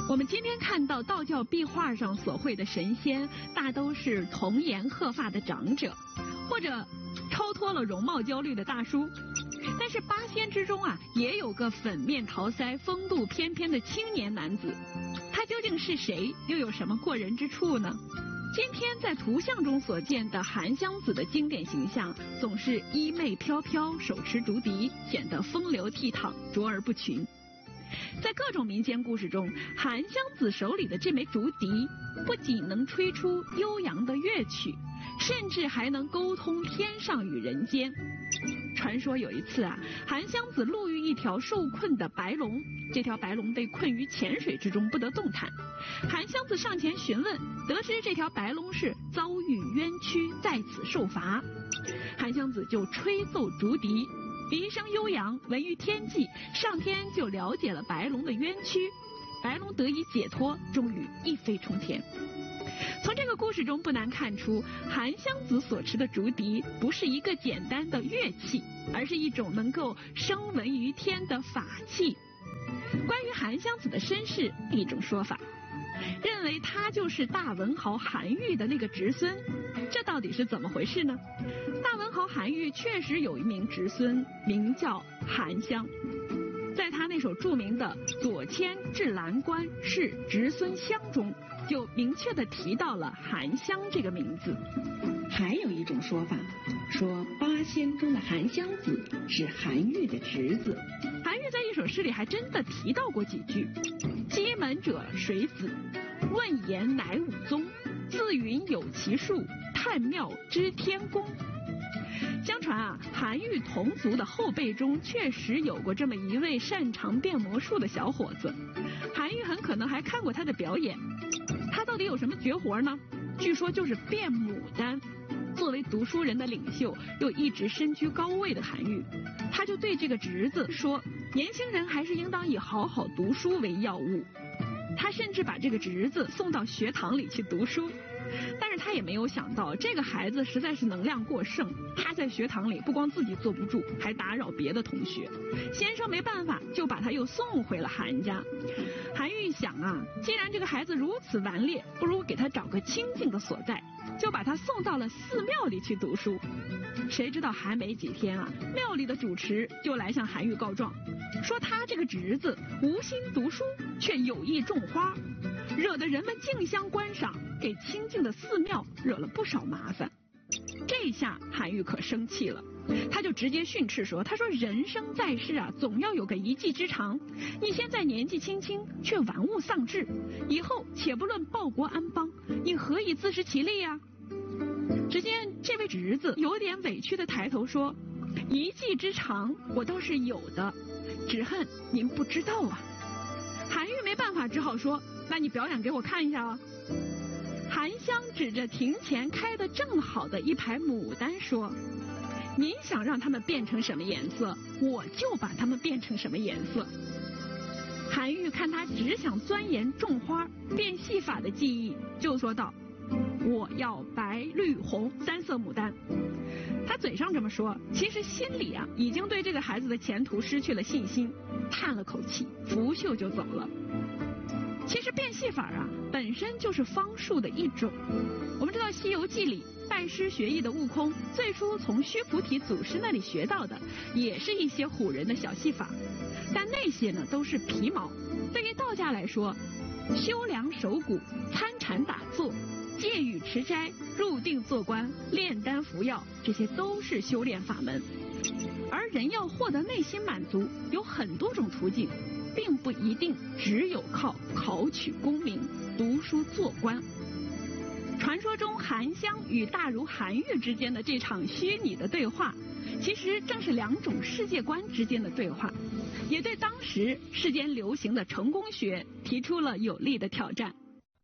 我们今天看到道教壁画上所绘的神仙，大都是童颜鹤发的长者，或者超脱了容貌焦虑的大叔。但是八仙之中啊，也有个粉面桃腮、风度翩翩的青年男子，他究竟是谁，又有什么过人之处呢？今天在图像中所见的韩湘子的经典形象，总是衣袂飘飘，手持竹笛，显得风流倜傥，卓而不群。在各种民间故事中，韩湘子手里的这枚竹笛不仅能吹出悠扬的乐曲，甚至还能沟通天上与人间。传说有一次啊，韩湘子路遇一条受困的白龙，这条白龙被困于浅水之中，不得动弹。韩湘子上前询问，得知这条白龙是遭遇冤屈，在此受罚。韩湘子就吹奏竹笛，笛声悠扬，闻于天际，上天就了解了白龙的冤屈，白龙得以解脱，终于一飞冲天。从这个故事中不难看出，韩湘子所持的竹笛不是一个简单的乐器，而是一种能够声闻于天的法器。关于韩湘子的身世，一种说法认为他就是大文豪韩愈的那个侄孙，这到底是怎么回事呢？大文豪韩愈确实有一名侄孙，名叫韩湘。在他那首著名的《左迁至蓝关是侄孙湘》中，就明确地提到了韩湘这个名字。 还有一种说法，说八仙中的韩湘子是韩愈的侄子。 韩愈在一首诗里还真的提到过几句：稽门者水子，问言乃武宗，自云有其数，探妙知天宫。相传啊，韩愈同族的后辈中确实有过这么一位擅长变魔术的小伙子，韩愈很可能还看过他的表演。他到底有什么绝活呢？据说就是变牡丹。作为读书人的领袖，又一直身居高位的韩愈，他就对这个侄子说，年轻人还是应当以好好读书为要务。他甚至把这个侄子送到学堂里去读书，但是他也没有想到，这个孩子实在是能量过剩，他在学堂里不光自己坐不住，还打扰别的同学。先生没办法，就把他又送回了韩家。韩愈想啊，既然这个孩子如此顽劣，不如给他找个清静的所在，就把他送到了寺庙里去读书。谁知道还没几天啊，庙里的主持就来向韩愈告状，说他这个侄子无心读书，却有意种花，惹得人们竞相观赏，给清静的寺庙惹了不少麻烦。这下韩愈可生气了，他就直接训斥说，他说人生在世啊，总要有个一技之长，你现在年纪轻轻却玩物丧志，以后且不论报国安邦，你何以自食其力啊？只见这位侄子有点委屈的抬头说，一技之长我倒是有的，只恨您不知道啊。韩愈没办法，只好说，那你表演给我看一下啊。韩湘指着庭前开得正好的一排牡丹说，您想让它们变成什么颜色，我就把它们变成什么颜色。韩愈看他只想钻研种花变戏法的技艺，就说道，我要白绿红三色牡丹。他嘴上这么说，其实心里啊已经对这个孩子的前途失去了信心，叹了口气，拂袖就走了。其实变戏法啊本身就是方术的一种。我们知道《西游记》里拜师学艺的悟空，最初从须菩提祖师那里学到的也是一些唬人的小戏法，但那些呢都是皮毛。对于道家来说，修梁守谷、参禅打坐、戒语持斋、入定做观、炼丹服药，这些都是修炼法门。而人要获得内心满足，有很多种途径，并不一定只有靠考取功名、读书做官。传说中韩湘与大儒韩愈之间的这场虚拟的对话，其实正是两种世界观之间的对话，也对当时世间流行的成功学提出了有力的挑战。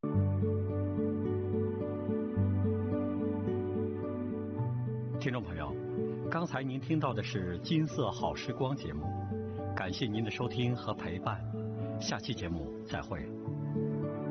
听众朋友，刚才您听到的是金色好时光节目，感谢您的收听和陪伴，下期节目再会。